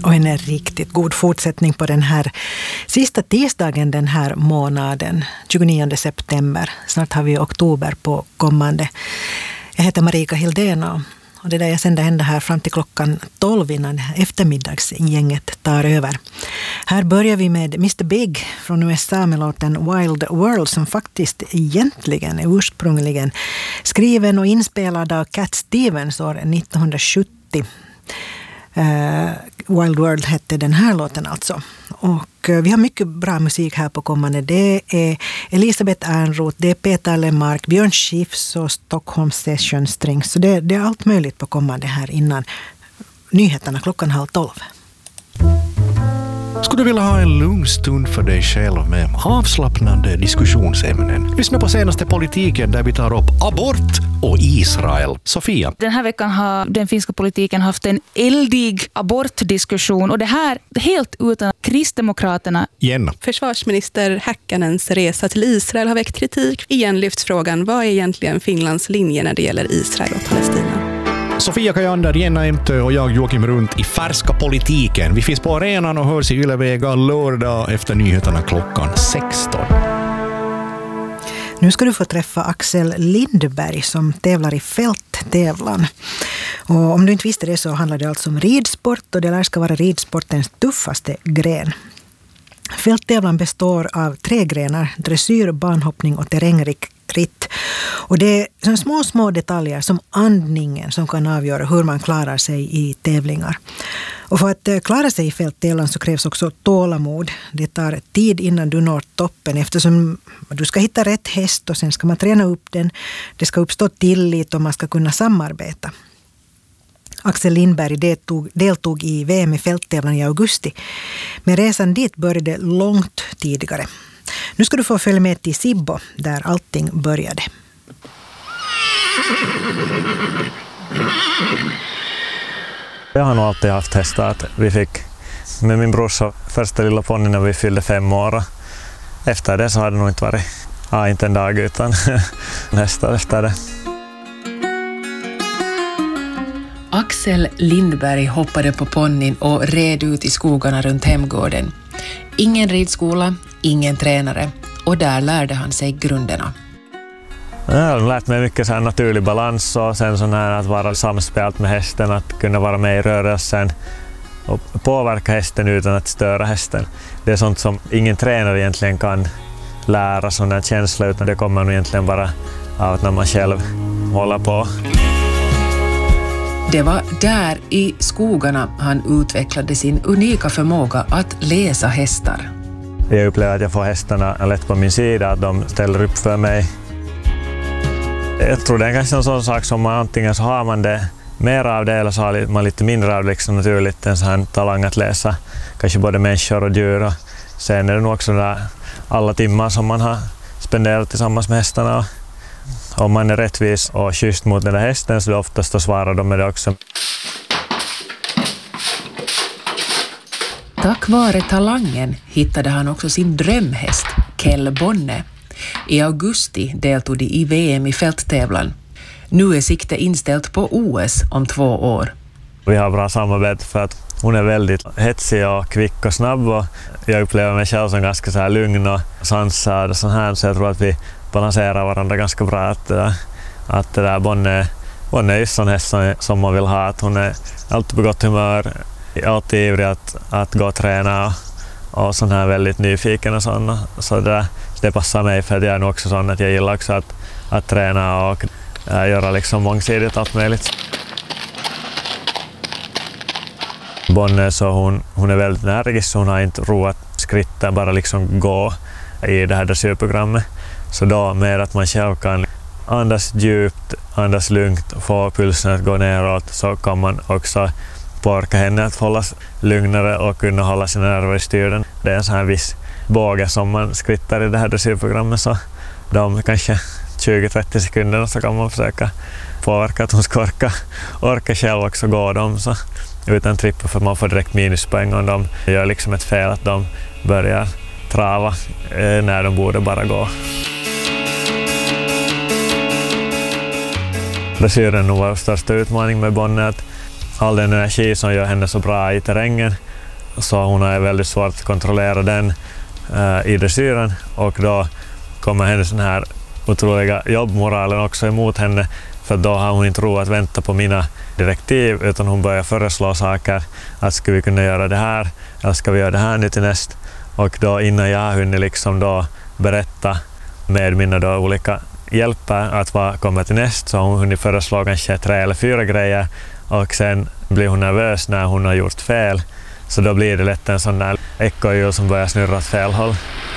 Och en riktigt god fortsättning på den här sista tisdagen den här månaden, 29 september. Snart har vi oktober på kommande. Jag heter Marika Hildén och det där jag sänder ända här fram till klockan 12 innan eftermiddagsgänget tar över. Här börjar vi med Mr. Big från USA med låten Wild World som faktiskt egentligen är ursprungligen skriven och inspelad av Cat Stevens år 1970. Wild World hette den här låten alltså. Och vi har mycket bra musik här på kommande. Det är Elisabeth Ernroth, det är Peter Lemark, Björn Skifs och Stockholm Session Strings. Så det är allt möjligt på kommande här innan nyheterna klockan 11:30. Skulle du vilja ha en lugn stund för dig själv med avslappnande diskussionsämnen? Lyssna på senaste politiken där vi tar upp abort och Israel. Sofia. Den här veckan har den finska politiken haft en eldig abortdiskussion och det här helt utan Kristdemokraterna. Jenna. Försvarsminister Häkkänens resa till Israel har väckt kritik. Igen lyfts frågan, vad är egentligen Finlands linje när det gäller Israel och Palestina? Sofia Kajander, Jenna Emtö och jag Joakim Runt i färska politiken. Vi finns på arenan och hörs i Ylevega lördag efter nyheterna klockan 16. Nu ska du få träffa Axel Lindberg som tävlar i fälttävlan. Och om du inte visste det så handlar det alltså om ridsport och det lär ska vara ridsportens tuffaste gren. Fälttävlan består av 3 grenar, dressyr, banhoppning och terrängritt. Och det är sådana små detaljer som andningen som kan avgöra hur man klarar sig i tävlingar. Och för att klara sig i fälttävlan så krävs också tålamod. Det tar tid innan du når toppen eftersom du ska hitta rätt häst och sen ska man träna upp den. Det ska uppstå tillit och man ska kunna samarbeta. Axel Lindberg deltog i VM i fälttävlan i augusti. Men resan dit började långt tidigare. Nu ska du få följa med till Sibbo där allting började. Jag har nog alltid haft hästar. Vi fick med min brorsa första lilla ponny när vi fyllde 5 år. Efter det så har det nog inte varit inte en dag utan hästar efter det. Axel Lindberg hoppade på ponnyn och red ut i skogarna runt hemgården. Ingen ridskola, ingen tränare och där lärde han sig grunderna. Jag har lärt mig mycket så här naturlig balans och sen sån här att vara samspelt med hästen, att kunna vara med i rörelsen och påverka hästen utan att störa hästen. Det är sånt som ingen tränare egentligen kan lära, sån här känsla, utan det kommer nog egentligen bara av när man själv håller på. Det var där i skogarna han utvecklade sin unika förmåga att läsa hästar. Jag upplever att jag får hästarna lätt på min sida, att de ställer upp för mig. Jag tror det är kanske en sån sak som man antingen så har man det mer av det eller så har man lite mindre av det liksom naturligt, en sån här talang att läsa kanske både människor och djur. Och sen är det nog också där alla timmar som man har spenderat tillsammans med hästarna. Om man är rättvis och schysst mot den där hästen så oftast då svarar de med det också. Tack vare talangen hittade han också sin drömhäst, Kell Bonne. I augusti deltog de i VM i fälttävlan. Nu är sikte inställt på OS om 2 år. Vi har bra samarbete för att hon är väldigt hetsig och kvick och snabb och jag upplever mig själv som ganska så här lugn och sansad och sån här, så jag tror att vi balanserar varandra ganska bra. Att det där Bonne är just sån häst som man vill ha, att hon är alltid på gott humör, alltid ivrig att gå och träna och sån här väldigt nyfiken och sån. Så det passar mig för att jag är nog också sån att jag gillar också att träna och göra liksom mångsidigt allt möjligt. Bonne så hon är väldigt energisk, så hon har inte ro att skritta, bara liksom gå i det här dressyrprogrammet. Så då med att man själv kan andas djupt, andas lugnt och få pulsen att gå neråt, så kan man också påverka henne att hållas lugnare och kunna hålla sina nerver i styren. Det är en sån här viss båge som man skrittar i det här dressyrprogrammet, så de kanske 20-30 sekunderna så kan man försöka påverka att hon ska orka själv också gå dem så utan trippa, för man får direkt minuspoäng om de gör liksom ett fel, att de börjar trava när de borde bara gå. Dressyren var största utmaning med Bonne, att all den energi som gör henne så bra i terrängen så hon har väldigt svårt att kontrollera den i dressyren, och då kommer hennes den här otroliga jobbmoralen också emot henne, för då har hon inte ro att vänta på mina direktiv, utan hon börjar föreslå saker, att ska vi kunna göra det här eller ska vi göra det här nu till näst, och då innan jag hunnit liksom då berätta med mina då olika hjälper att vad kommer till näst, så hon hunnit föreslå kanske 3 eller 4 grejer, och sen blir hon nervös när hon har gjort fel, så då blir det lätt en sån där ekorrhjul som börjar snurra åt fel håll.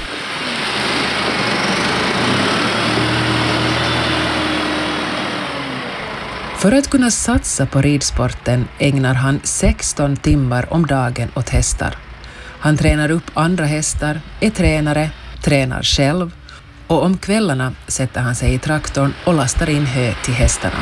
För att kunna satsa på ridsporten ägnar han 16 timmar om dagen åt hästar. Han tränar upp andra hästar, är tränare, tränar själv, och om kvällarna sätter han sig i traktorn och lastar in hö till hästarna.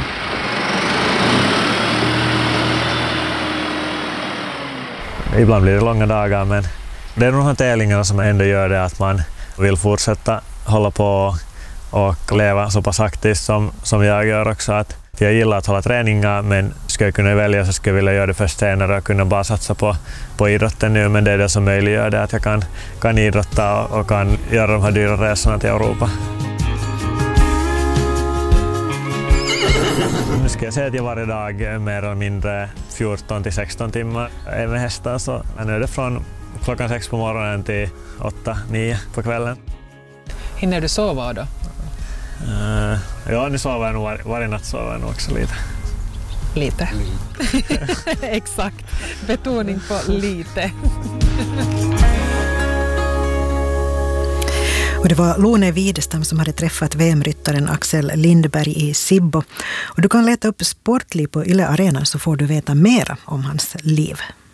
Ibland blir det långa dagar, men det är de här tävlingarna som ändå gör det att man vill fortsätta hålla på och leva så pass aktivt som jag gör också. Att jag gillar att hålla träningar, men ska jag kunna välja så skulle jag vilja göra det först senare och kunna bara satsa på idrotten nu, men det är det som möjliggör det, att jag kan idrotta och kan göra de här dyra resorna till Europa. Nu ska jag säga att jag varje dag mer eller mindre 14 till 16 timmar är med hästar, så nu är det från klockan 6 på morgonen till 8-9 på kvällen. Hinner du sova då? Ja, nu sover jag nog varje natt, sover jag nog också lite. Lite. Exakt. Betoning på lite. Och det var Lone Widestam som hade träffat VM-ryttaren Axel Lindberg i Sibbo. Och du kan leta upp Sportliv på Yle Arena, så får du veta mer om hans liv.